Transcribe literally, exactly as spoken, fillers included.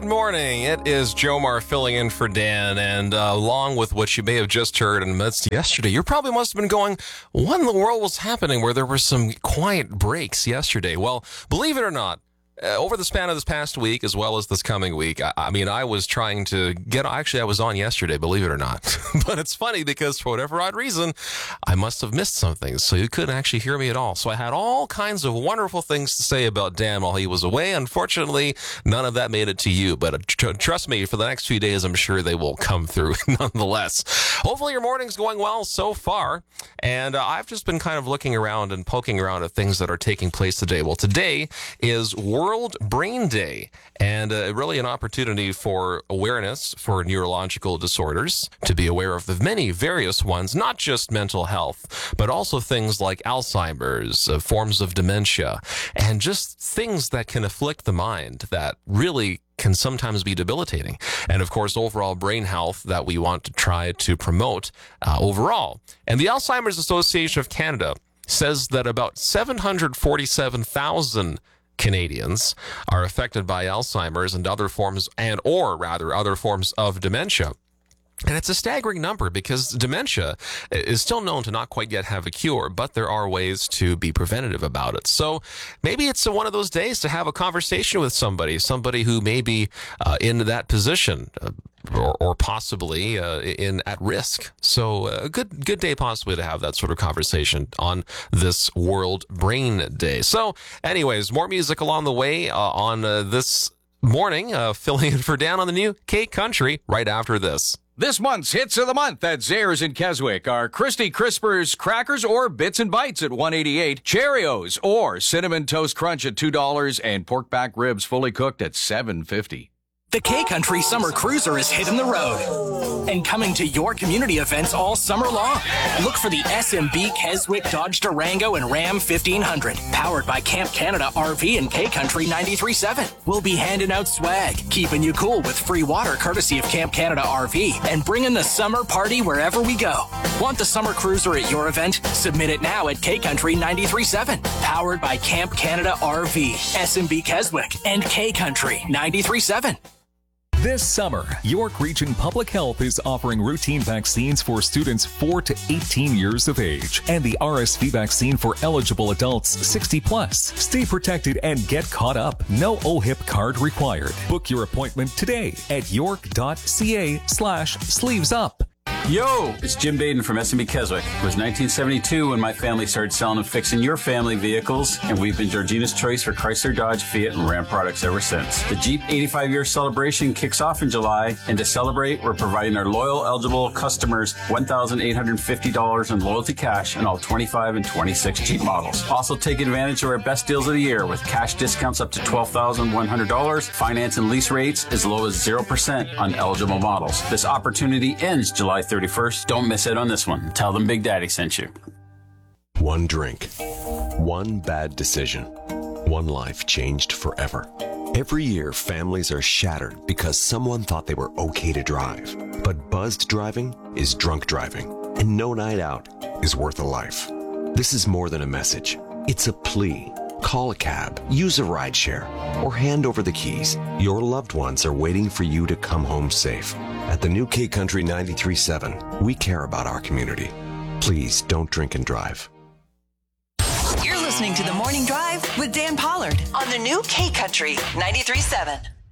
Good morning. It is Jomar filling in for Dan, and uh, along with what you may have just heard in the midst of yesterday, you probably must have been going, what in the world was happening where there were some quiet breaks yesterday? Well, believe it or not, Uh, over the span of this past week, as well as this coming week, I, I mean, I was trying to get, actually, I was on yesterday, believe it or not. But it's funny because for whatever odd reason, I must have missed something, so you couldn't actually hear me at all. So I had all kinds of wonderful things to say about Dan while he was away. Unfortunately, none of that made it to you, but uh, tr- trust me, for the next few days, I'm sure they will come through nonetheless. Hopefully your morning's going well so far, and uh, I've just been kind of looking around and poking around at things that are taking place today. Well, today is World Brain Day, and uh, really an opportunity for awareness for neurological disorders, to be aware of the many various ones, not just mental health, but also things like Alzheimer's, uh, forms of dementia, and just things that can afflict the mind that really can sometimes be debilitating. And of course, overall brain health that we want to try to promote uh, overall. And the Alzheimer's Association of Canada says that about seven hundred forty-seven thousand Canadians are affected by Alzheimer's and other forms and or rather other forms of dementia. And it's a staggering number because dementia is still known to not quite yet have a cure, but there are ways to be preventative about it. So maybe it's one of those days to have a conversation with somebody, somebody who may be uh, in that position, uh, or, or possibly uh, in at risk. So a good good day possibly to have that sort of conversation on this World Brain Day. So anyways, more music along the way uh, on uh, this morning, uh, filling in for Dan on the new K Country right after this. This month's hits of the month at Zayre's in Keswick are Christy Crispers Crackers or Bits and Bites at one eighty-eight, Cheerios or Cinnamon Toast Crunch at two dollars, and pork back ribs fully cooked at seven fifty. The K-Country Summer Cruiser is hitting the road and coming to your community events all summer long. Look for the S M B Keswick Dodge Durango and Ram fifteen hundred, powered by Camp Canada R V and K-Country ninety-three point seven. We'll be handing out swag, keeping you cool with free water courtesy of Camp Canada R V, and bringing the summer party wherever we go. Want the Summer Cruiser at your event? Submit it now at K Country ninety-three point seven, powered by Camp Canada R V, S M B Keswick, and K-Country ninety-three point seven. This summer, York Region Public Health is offering routine vaccines for students four to eighteen years of age and the R S V vaccine for eligible adults sixty plus. Stay protected and get caught up. No O H I P card required. Book your appointment today at york.ca slash sleeves up. Yo, it's Jim Baden from S M B Keswick. It was nineteen seventy-two when my family started selling and fixing your family vehicles, and we've been Georgina's choice for Chrysler, Dodge, Fiat, and Ram products ever since. The Jeep eighty-five year celebration kicks off in July, and to celebrate, we're providing our loyal, eligible customers one thousand eight hundred fifty dollars in loyalty cash on all twenty-five and twenty-six Jeep models. Also, take advantage of our best deals of the year with cash discounts up to twelve thousand one hundred dollars, finance and lease rates as low as zero percent on eligible models. This opportunity ends July thirty-first. Don't miss it on this one. Tell them Big Daddy sent you. One drink, one bad decision, one life changed forever. Every year, families are shattered because someone thought they were okay to drive. But buzzed driving is drunk driving, and no night out is worth a life. This is more than a message. It's a plea. Call a cab, use a rideshare, or hand over the keys. Your loved ones are waiting for you to come home safe. At the new K Country ninety-three point seven, we care about our community. Please don't drink and drive. You're listening to The Morning Drive with Dan Pollard on the new K Country ninety-three point seven.